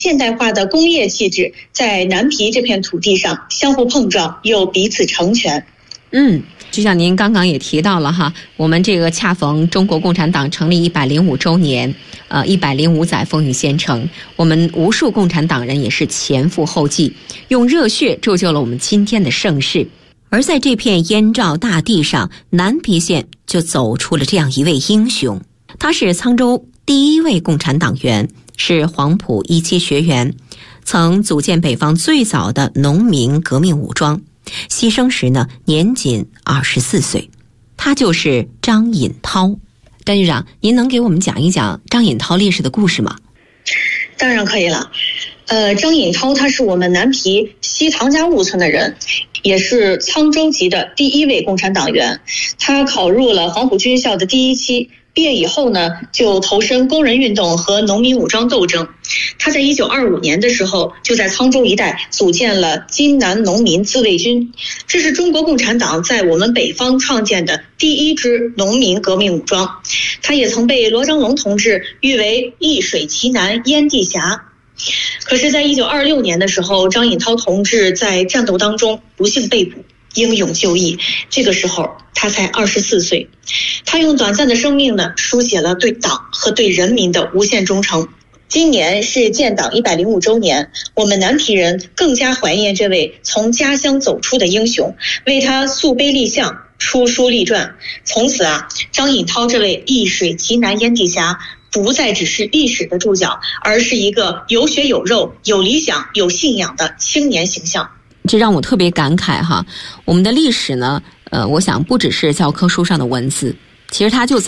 现代化的工业气质在南皮这片土地上相互碰撞，又彼此成全。 就像您刚刚也提到了哈，我们这个恰逢中国共产党成立105周年，105载风雨兼程，我们无数共产党人也是前赴后继，用热血铸就了我们今天的盛世。而在这片燕赵大地上，南皮县就走出了这样一位英雄，他是沧州第一位共产党员，是黄埔一期学员，曾组建北方最早的农民革命武装，牺牲时呢年仅24岁，他就是张尹涛。段局长，您能给我们讲一讲张尹涛烈士的故事吗？ 当然可以了。张尹涛他是我们南皮西唐家坞村的人，也是沧州籍的第一位共产党员。他考入了黄埔军校的第一期，毕业以后呢，就投身工人运动和农民武装斗争。他在1925年的时候，就在沧州一带组建了津南农民自卫军，这是中国共产党在我们北方创建的第一支农民革命武装。他也曾被罗章龙同志誉为易水奇难燕地侠。可是在1926年的时候，张尹涛同志在战斗当中不幸被捕，英勇就义，这个时候他才24岁。他用短暂的生命呢，书写了对党和对人民的无限忠诚。今年是建党105周年，我们南皮人更加怀念这位从家乡走出的英雄，为他塑碑立像，出书立传。从此张尹涛这位易水奇难燕地侠不再只是历史的注脚，而是一个有血有肉、有理想、有信仰的青年形象。 这让我特别感慨哈，我们的历史呢，我想不只是教科书上的文字，其实它就藏